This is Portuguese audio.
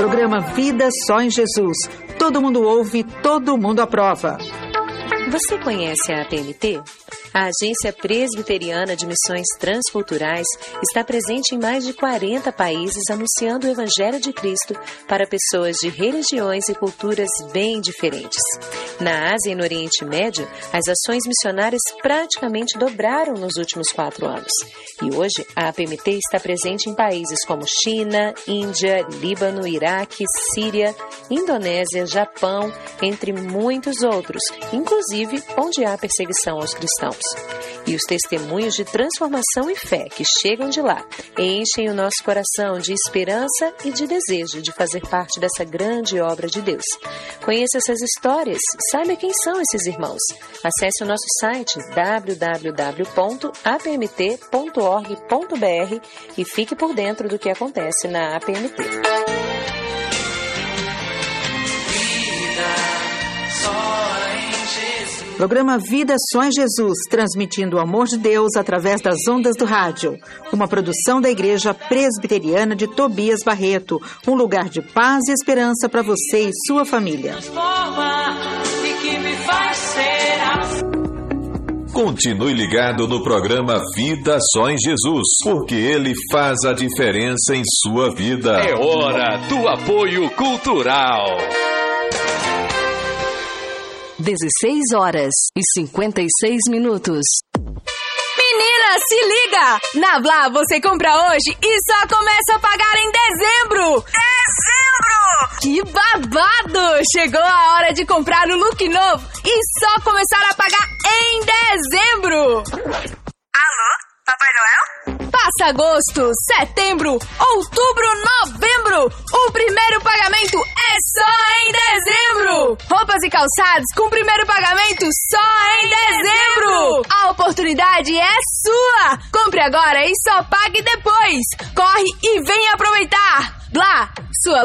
Programa Vida Só em Jesus. Todo mundo ouve, todo mundo aprova. Você conhece a APMT? A Agência Presbiteriana de Missões Transculturais está presente em mais de 40 países anunciando o Evangelho de Cristo para pessoas de religiões e culturas bem diferentes. Na Ásia e no Oriente Médio, as ações missionárias praticamente dobraram nos últimos 4 anos. E hoje, a APMT está presente em países como China, Índia, Líbano, Iraque, Síria, Indonésia, Japão, entre muitos outros, inclusive onde há perseguição aos cristãos. E os testemunhos de transformação e fé que chegam de lá enchem o nosso coração de esperança e de desejo de fazer parte dessa grande obra de Deus. Conheça essas histórias, saiba quem são esses irmãos. Acesse o nosso site www.apmt.org.br e fique por dentro do que acontece na APMT. Programa Vida Só em Jesus, transmitindo o amor de Deus através das ondas do rádio. Uma produção da Igreja Presbiteriana de Tobias Barreto, um lugar de paz e esperança para você e sua família. Continue ligado no programa Vida Só em Jesus, porque ele faz a diferença em sua vida. É hora do apoio cultural. 16h56. Menina, se liga! Na Blá você compra hoje e só começa a pagar em dezembro! Que babado! Chegou a hora de comprar o look novo e só começar a pagar em dezembro! Alô? Papai Noel? Passa agosto, setembro, outubro, novembro! O primeiro pagamento é só em dezembro! Roupas e calçados com primeiro pagamento só em dezembro! A oportunidade é sua! Compre agora e só pague depois! Corre e venha aproveitar! Blá, sua